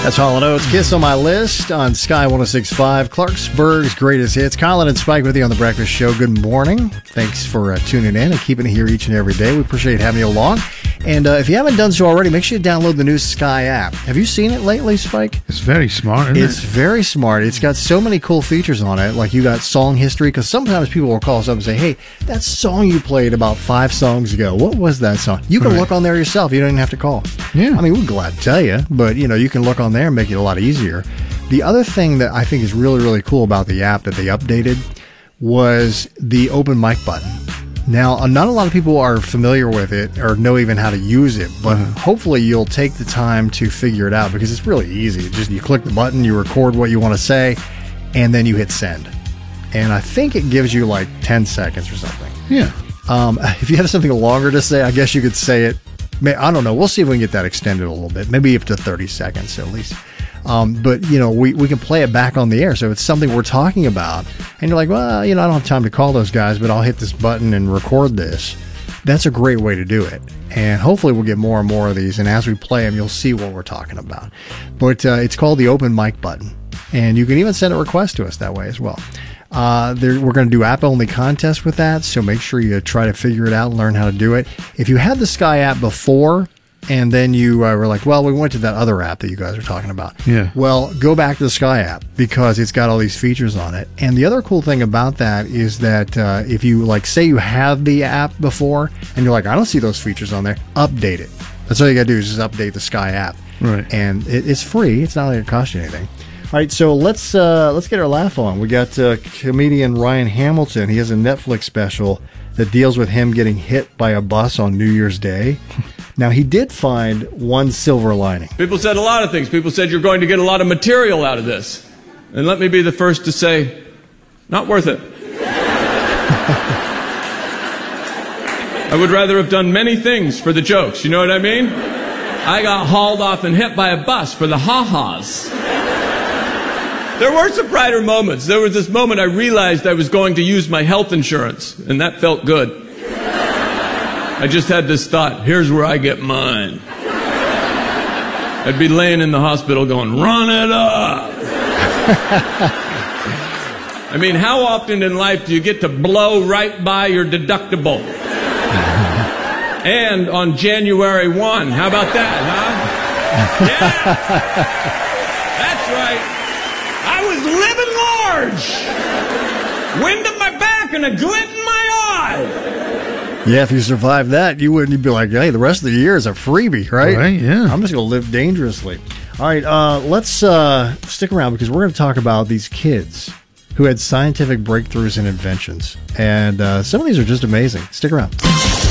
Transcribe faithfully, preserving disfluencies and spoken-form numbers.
That's Hall and Oates. Kiss on My List on Sky one oh six point five, Clarksburg's greatest hits. Colin and Spike with you on The Breakfast Show. Good morning. Thanks for uh, tuning in and keeping it here each and every day. We appreciate having you along. And uh, if you haven't done so already, make sure you download the new Sky app. Have you seen it lately, Spike? It's very smart, isn't it's it? It's very smart. It's got so many cool features on it. Like you got song history, because sometimes people will call us up and say, hey, that song you played about five songs ago, what was that song? You can right. look on there yourself. You don't even have to call. Yeah. I mean, we're glad to tell you, but you know, you can look on there and make it a lot easier. The other thing that I think is really, really cool about the app that they updated was the open mic button. Now, not a lot of people are familiar with it or know even how to use it, but mm-hmm. hopefully you'll take the time to figure it out because it's really easy. Just you click the button, you record what you want to say, and then you hit send. And I think it gives you like ten seconds or something. Yeah. Um, if you have something longer to say, I guess you could say it. I don't know. We'll see if we can get that extended a little bit, maybe up to thirty seconds at least. Um, but, you know, we, we can play it back on the air. So if it's something we're talking about and you're like, well, you know, I don't have time to call those guys, but I'll hit this button and record this. That's a great way to do it. And hopefully we'll get more and more of these. And as we play them, you'll see what we're talking about. But uh, it's called the open mic button. And you can even send a request to us that way as well. Uh, there, we're going to do app-only contests with that. So make sure you try to figure it out and learn how to do it. If you had the Sky app before, and then you uh, were like, well, we went to that other app that you guys are talking about. Yeah. Well, go back to the Sky app because it's got all these features on it. And the other cool thing about that is that uh, if you, like, say you have the app before and you're like, I don't see those features on there, update it. That's all you got to do is just update the Sky app. Right. And it, it's free. It's not going to cost you anything. All right, so let's uh, let's get our laugh on. We got uh, comedian Ryan Hamilton. He has a Netflix special that deals with him getting hit by a bus on New Year's Day. Now, he did find one silver lining. People said a lot of things. People said you're going to get a lot of material out of this. And let me be the first to say, not worth it. I would rather have done many things for the jokes. You know what I mean? I got hauled off and hit by a bus for the ha-has. There were some brighter moments. There was this moment I realized I was going to use my health insurance, and that felt good. I just had this thought, here's where I get mine. I'd be laying in the hospital going, run it up. I mean, how often in life do you get to blow right by your deductible? And on January first, how about that, huh? Yeah, that's right. I was living large. Wind at my back and a glint in my eye. Yeah, if you survive that, you wouldn't. You'd be like, hey, the rest of the year is a freebie, right? Right, yeah. I'm just going to live dangerously. All right, uh, let's uh, stick around because we're going to talk about these kids who had scientific breakthroughs and inventions. And uh, some of these are just amazing. Stick around.